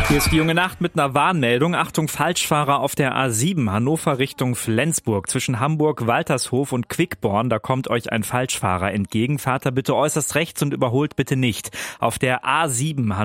Hier ist die junge Nacht mit einer Warnmeldung. Achtung, Falschfahrer auf der A7 Hannover Richtung Flensburg. Zwischen Hamburg, Waltershof und Quickborn, da kommt euch ein Falschfahrer entgegen. Fahrt da bitte äußerst rechts und überholt bitte nicht. Auf der A7